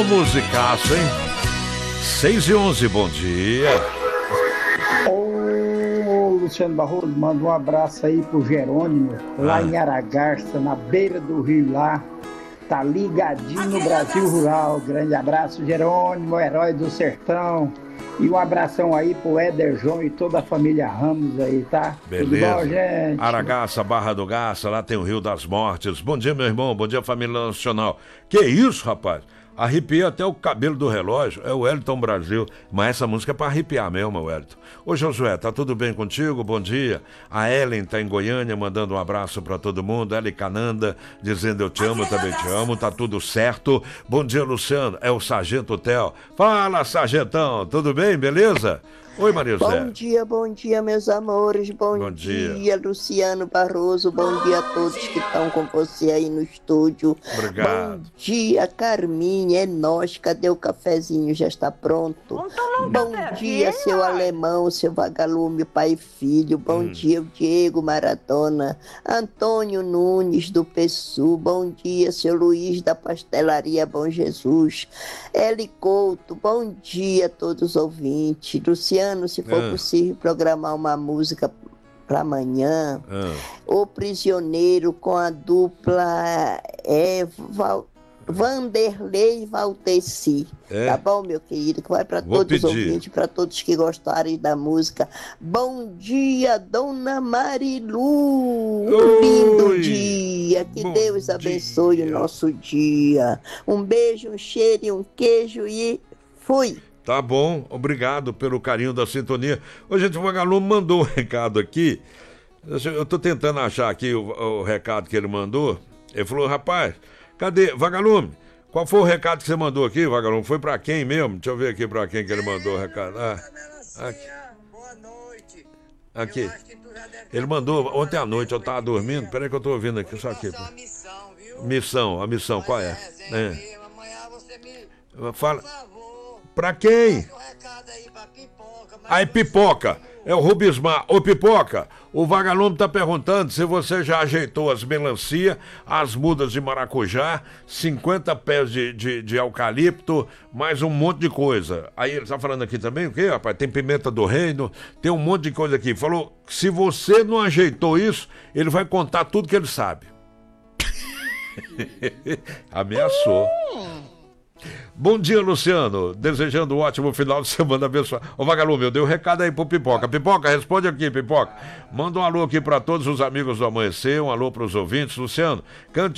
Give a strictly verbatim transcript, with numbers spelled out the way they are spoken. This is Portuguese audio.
um musicaço, hein? seis e onze, bom dia. Ô, Luciano Barroso, manda um abraço aí pro Jerônimo, lá Ah. em Aragarça, na beira do rio lá. Tá ligadinho no Brasil Rural. Grande abraço, Jerônimo, herói do sertão. E um abração aí pro Éder João e toda a família Ramos aí, tá? Beleza. Tudo bom, gente? Aragaça, Barra do Garça, lá tem o Rio das Mortes. Bom dia, meu irmão, bom dia, família nacional. Que isso, rapaz? Arrepiei até o cabelo do relógio. É o Wellington Brasil. Mas essa música é pra arrepiar mesmo, Wellington. Ô, Josué, tá tudo bem contigo? Bom dia. A Ellen tá em Goiânia, mandando um abraço pra todo mundo. Ellen Cananda, dizendo eu te amo, eu também te amo. Tá tudo certo. Bom dia, Luciano. É o Sargento Theo. Fala, Sargentão. Tudo bem? Beleza? Oi, Maria José. Bom dia, bom dia, meus amores. Bom, Bom dia. dia, Luciano Barroso. Bom dia a todos que estão com você aí no estúdio. Obrigado. Bom dia, Carminha. É nós. Cadê o cafezinho? Já está pronto. Bom dia, seu alemão, seu vagalume, pai e filho. Bom Hum. dia, o Diego Maradona. Antônio Nunes do Pessu. Bom dia, seu Luiz da Pastelaria Bom Jesus. Eli Couto. Bom dia a todos os ouvintes. Luciano, se for Ah. possível programar uma música para amanhã, Ah. O Prisioneiro com a dupla é, Val, Vanderlei e Valteci. É? Tá bom, meu querido? Que vai para Vou todos os pedir. ouvintes, para todos que gostarem da música. Bom dia, Dona Marilu! Um Oi. lindo dia! Que Bom Deus abençoe dia. o nosso dia. Um beijo, um cheiro e um queijo e fui! Tá bom, obrigado pelo carinho da sintonia. Ô, gente, o Vagalume mandou um recado aqui. Eu tô tentando achar aqui o, o recado que ele mandou. Ele falou, rapaz, cadê? Vagalume, qual foi o recado que você mandou aqui, Vagalume? Foi pra quem mesmo? Deixa eu ver aqui pra quem que ele mandou o recado. Ah, aqui. Boa noite. Aqui. Eu acho que tu já deve Ele mandou ontem à noite, eu tava dormindo. Peraí que eu tô ouvindo aqui, só aqui. passar a missão, viu? Missão, a missão, qual é? Zé, É. viu? Amanhã você me... Fala, Por favor, pra quem? um recado aí pra Pipoca. mas Aí, você- Pipoca, é o Rubismar. Ô, Pipoca, o Vagalume tá perguntando se você já ajeitou as melancia, as mudas de maracujá, cinquenta pés de, de, de eucalipto, mais um monte de coisa. Aí ele tá falando aqui também o quê, rapaz? Tem pimenta do reino, tem um monte de coisa aqui. Falou que se você não ajeitou isso, ele vai contar tudo que ele sabe. Ameaçou. Bom dia, Luciano. Desejando um ótimo final de semana abençoado. Ô, Vagalume, eu dei um recado aí pro Pipoca. Pipoca, responde aqui, Pipoca. Manda um alô aqui pra todos os amigos do Amanhecer, um alô pros ouvintes. Luciano, cante